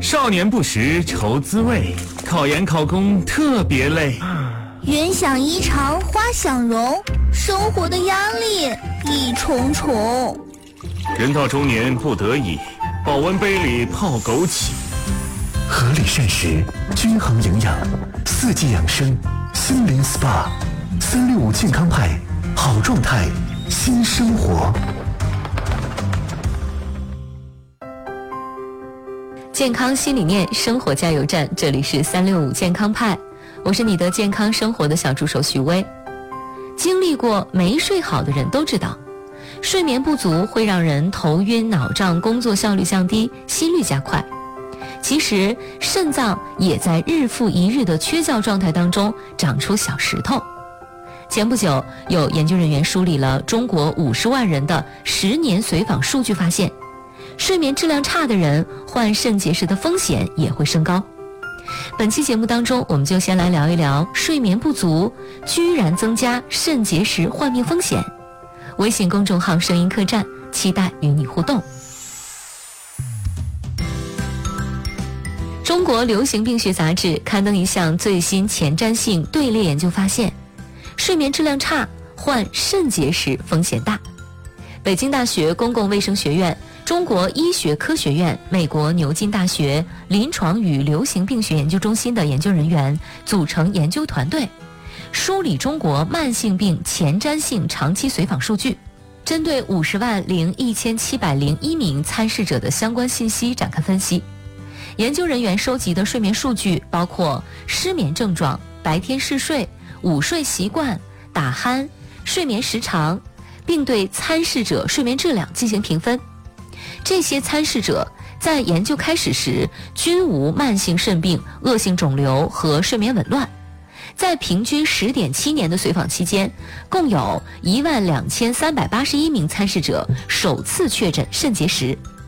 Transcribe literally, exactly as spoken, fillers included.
少年不识愁滋味，考研考公特别累。 云想衣裳花想容，生活的压力一重重。 人到中年不得已，保温杯里泡枸杞。 合理膳食，均衡营养，四季养生，心灵 S P A， 三六五健康派，好状态，新生活。 健康新理念，生活加油站，这里是三六五健康派，我是你的健康生活的小助手徐薇。经历过没睡好的人都知道，睡眠不足会让人头晕脑胀，工作效率降低，心率加快。其实肾脏也在日复一日的缺觉状态当中长出小石头。前不久，有研究人员梳理了中国五十万人的十年随访数据，发现睡眠质量差的人患肾结石的风险也会升高。本期节目当中，我们就先来聊一聊睡眠不足居然增加肾结石患病风险。微信公众号声音客栈，期待与你互动。中国流行病学杂志刊登一项最新前瞻性队列研究，发现睡眠质量差患肾结石风险大。北京大学公共卫生学院、中国医学科学院、美国牛津大学临床与流行病学研究中心的研究人员组成研究团队，梳理中国慢性病前瞻性长期随访数据，针对五十万零一千七百零一名参试者的相关信息展开分析。研究人员收集的睡眠数据包括失眠症状、白天嗜睡、午睡习惯、打鼾、睡眠时长，并对参试者睡眠质量进行评分。这些参试者在研究开始时均无慢性肾病、恶性肿瘤和睡眠紊乱。在平均 十点七 年的随访期间，共有一万两千三百八十一名参试者首次确诊肾结石。